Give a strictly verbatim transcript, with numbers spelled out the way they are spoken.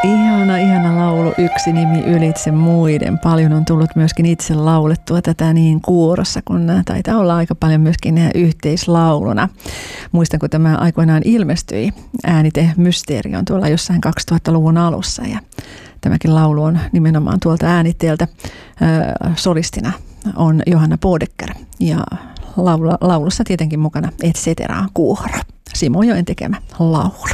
Ihana, ihana laulu, yksi nimi ylitse muiden. Paljon on tullut myöskin itse laulettua tätä niin kuorossa, kun taitaa olla aika paljon myöskin yhteislauluna. Muistan, kun tämä aikoinaan ilmestyi, äänite Mysterion tuolla jossain kaksituhattaluvun alussa. Ja tämäkin laulu on nimenomaan tuolta äänitteeltä. Solistina on Johanna Bodecker ja laulussa tietenkin mukana Et cetera kuoro. Simo Joen tekemä laulu.